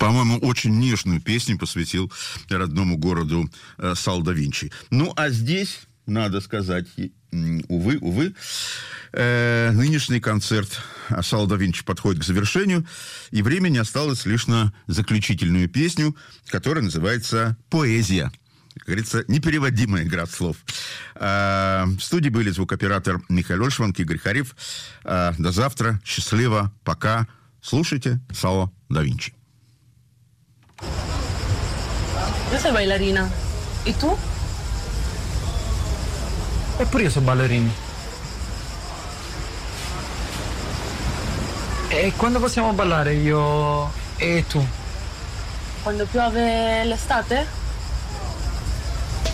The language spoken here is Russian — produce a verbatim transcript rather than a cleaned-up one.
по-моему, очень нежную песню посвятил родному городу э, Сал-да-Винчи. Ну, а здесь, надо сказать, увы, увы, э, нынешний концерт Сал-да-Винчи подходит к завершению, и времени осталось лишь на заключительную песню, которая называется «Поэзия». Как говорится, непереводимая игра слов. А, в студии были звукооператор Михаил Ольшванг, Игорь Харев. А, до завтра. Счастливо. Пока. Слушайте Сал-да-Винчи. Io sono ballerina. E tu? Eppure io sono ballerino. E quando possiamo ballare io e tu? Quando piove l'estate?